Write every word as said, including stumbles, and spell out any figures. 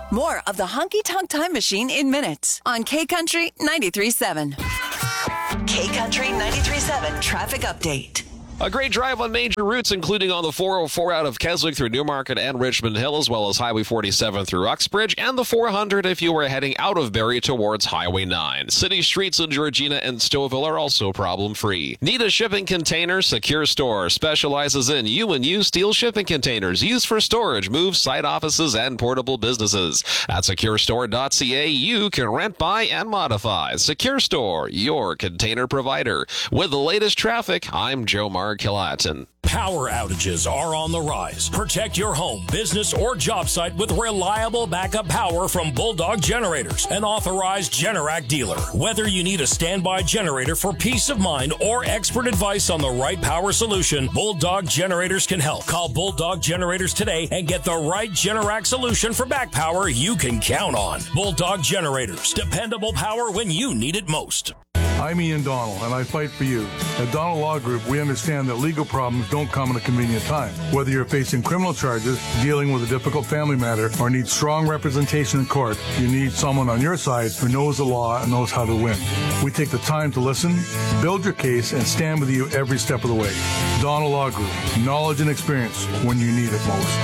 More of the Honky Tonk Time Machine in minutes on K Country ninety-three point seven. K Country ninety-three point seven traffic update. A great drive on major routes, including on the four oh four out of Keswick through Newmarket and Richmond Hill, as well as Highway forty-seven through Uxbridge, and the four hundred if you were heading out of Barrie towards Highway nine. City streets in Georgina and Stouffville are also problem-free. Need a shipping container? Secure Store specializes in U and U steel shipping containers used for storage, move, site offices, and portable businesses. At secure store dot c a, you can rent, buy, and modify. Secure Store, your container provider. With the latest traffic, I'm Joe Mark. Kilatin. Power outages are on the rise. Protect your home, business, or job site with reliable backup power from Bulldog Generators, an authorized Generac dealer. Whether you need a standby generator for peace of mind or expert advice on the right power solution, Bulldog Generators can help. Call Bulldog Generators today and get the right Generac solution for back power you can count on. Bulldog Generators, dependable power when you need it most. I'm Ian Donald, and I fight for you. At Donald Law Group, we understand that legal problems don't come at a convenient time. Whether you're facing criminal charges, dealing with a difficult family matter, or need strong representation in court, you need someone on your side who knows the law and knows how to win. We take the time to listen, build your case, and stand with you every step of the way. Donald Law Group, knowledge and experience when you need it most.